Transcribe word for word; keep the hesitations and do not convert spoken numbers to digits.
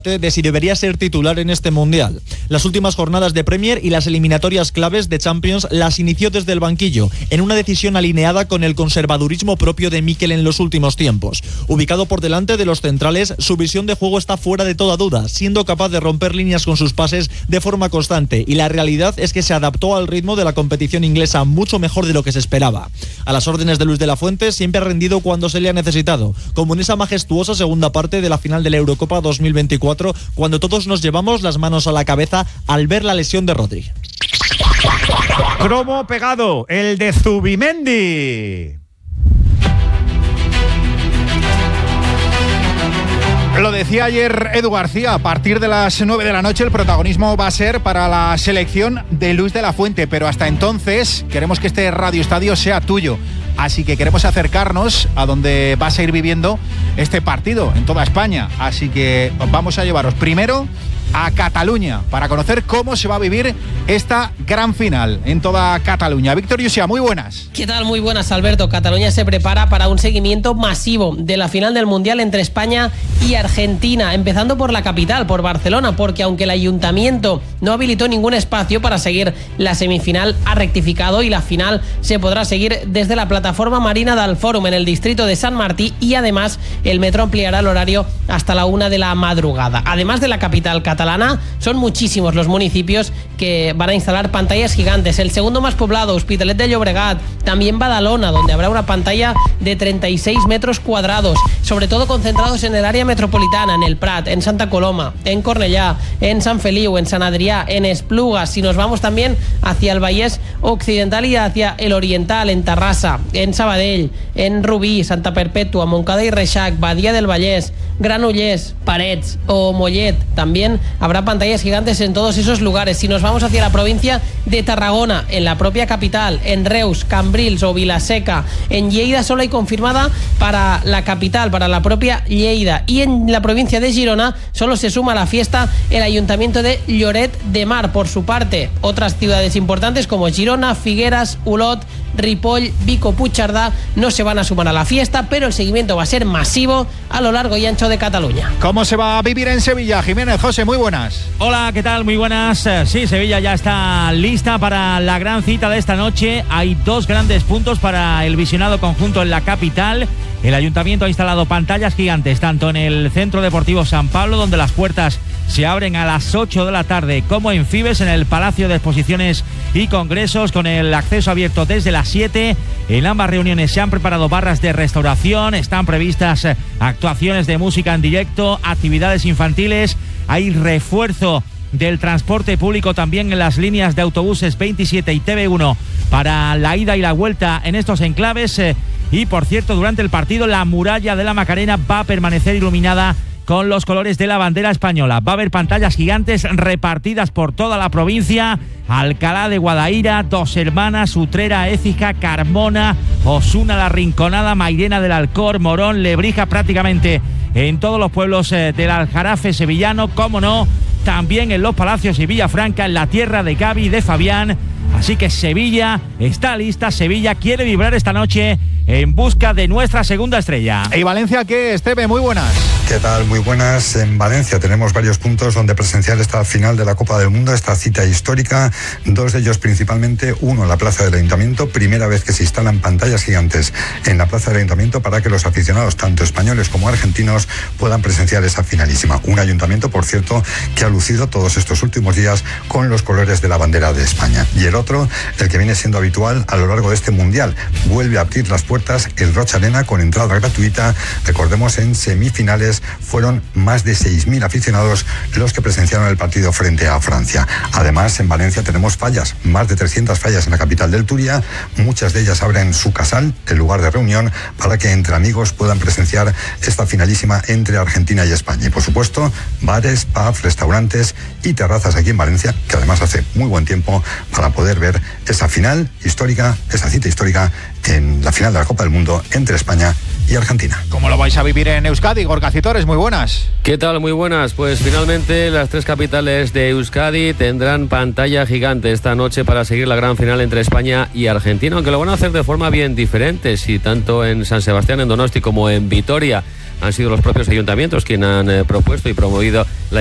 de si debería ser titular en este Mundial. Las últimas jornadas de Premier y las eliminatorias claves de Champions las inició desde el banquillo, en una decisión alineada con el conservadurismo propio de Mikel en los últimos tiempos. Ubicado por delante de los centrales, su visión de juego está fuera de toda duda, siendo capaz de romper líneas con sus pases de forma constante, y la realidad es que se adaptó al ritmo de la competición inglesa mucho mejor de lo que se esperaba. A las órdenes de Luis de la Fuente siempre ha rendido cuando se le ha necesitado, como en esa majestuosa segunda parte de la final de la Eurocopa dos mil veinticuatro, cuando todos nos llevamos las manos a la cabeza al ver la lesión de Rodri. Cromo pegado, el de Zubimendi. Lo decía ayer Edu García, a partir de las nueve de la noche el protagonismo va a ser para la selección de Luis de la Fuente, pero hasta entonces queremos que este Radio Estadio sea tuyo. Así que queremos acercarnos a donde vas a ir viviendo este partido en toda España. Así que vamos a llevaros primero a Cataluña para conocer cómo se va a vivir esta gran final en toda Cataluña. Víctor Yusia, muy buenas. ¿Qué tal? Muy buenas, Alberto. Cataluña se prepara para un seguimiento masivo de la final del Mundial entre España y Argentina, empezando por la capital, por Barcelona, porque aunque el ayuntamiento no habilitó ningún espacio para seguir la semifinal, ha rectificado y la final se podrá seguir desde la plataforma marina del Fòrum en el distrito de Sant Martí, y además el metro ampliará el horario hasta la una de la madrugada. Además de la capital catalana, son muchísimos los municipios que van a instalar pantallas gigantes. El segundo más poblado, Hospitalet de Llobregat, también Badalona, donde habrá una pantalla de treinta y seis metros cuadrados, sobre todo concentrados en el área metropolitana, en el Prat, en Santa Coloma, en Cornellà, en Sant Feliu, en Sant Adrià, en Esplugas. Si nos vamos también hacia el Vallès Occidental y hacia el Oriental, en Terrassa, en Sabadell, en Rubí, Santa Perpètua, Montcada y Reixac, Badia del Vallès, Granollers, Parets o Mollet, también habrá pantallas gigantes en todos esos lugares. Si nos vamos hacia la provincia de Tarragona, en la propia capital, en Reus, Cambrils o Vilaseca, en Lleida solo hay confirmada para la capital, para la propia Lleida, y en la provincia de Girona solo se suma a la fiesta el ayuntamiento de Lloret de Mar. Por su parte, otras ciudades importantes como Girona, Figueras, Olot, Ripoll, Vico, Puigcerdà no se van a sumar a la fiesta, pero el seguimiento va a ser masivo a lo largo y ancho de Cataluña. ¿Cómo se va a vivir en Sevilla? Jiménez José, muy buenas. Hola, ¿qué tal? Muy buenas. Sí, Sevilla ya está lista para la gran cita de esta noche. Hay dos grandes puntos para el visionado conjunto en la capital. El ayuntamiento ha instalado pantallas gigantes tanto en el Centro Deportivo San Pablo, donde las puertas se abren a las ocho de la tarde, como en Fibes, en el Palacio de Exposiciones y Congresos, con el acceso abierto desde las siete. En ambas reuniones se han preparado barras de restauración, están previstas actuaciones de música en directo, actividades infantiles. Hay refuerzo del transporte público también en las líneas de autobuses veintisiete y T V uno para la ida y la vuelta en estos enclaves. Y por cierto, durante el partido la muralla de la Macarena va a permanecer iluminada con los colores de la bandera española. Va a haber pantallas gigantes repartidas por toda la provincia: Alcalá de Guadaira, Dos Hermanas, Utrera, Écija, Carmona, Osuna, La Rinconada, Mairena del Alcor, Morón, Lebrija, prácticamente en todos los pueblos del Aljarafe sevillano, como no, también en Los Palacios y Villafranca, en la tierra de Gavi y de Fabián. Así que Sevilla está lista, Sevilla quiere vibrar esta noche en busca de nuestra segunda estrella. ¿Y Valencia qué, Esteve? Muy buenas. ¿Qué tal? Muy buenas. En Valencia tenemos varios puntos donde presenciar esta final de la Copa del Mundo, esta cita histórica. Dos de ellos principalmente, uno en la Plaza del Ayuntamiento, primera vez que se instalan pantallas gigantes en la Plaza del Ayuntamiento para que los aficionados, tanto españoles como argentinos, puedan presenciar esa finalísima. Un ayuntamiento, por cierto, que ha lucido todos estos últimos días con los colores de la bandera de España. Y el otro, el que viene siendo habitual a lo largo de este Mundial, vuelve a abrir las puertas el Roig Arena con entrada gratuita. Recordemos, en semifinales fueron más de seis mil aficionados los que presenciaron el partido frente a Francia. Además, en Valencia tenemos fallas, más de trescientas fallas en la capital del Turia. Muchas de ellas abren su casal, el lugar de reunión, para que entre amigos puedan presenciar esta finalísima entre Argentina y España. Y por supuesto, bares, pubs, restaurantes y terrazas aquí en Valencia, que además hace muy buen tiempo para poder ver esa final histórica, esa cita histórica en la final de la Copa del Mundo entre España y Argentina. ¿Cómo lo vais a vivir en Euskadi? Gorka Citores, muy buenas. ¿Qué tal? Muy buenas. Pues finalmente las tres capitales de Euskadi tendrán pantalla gigante esta noche para seguir la gran final entre España y Argentina, aunque lo van a hacer de forma bien diferente. Si tanto en San Sebastián, en Donosti, como en Vitoria han sido los propios ayuntamientos quienes han eh, propuesto y promovido la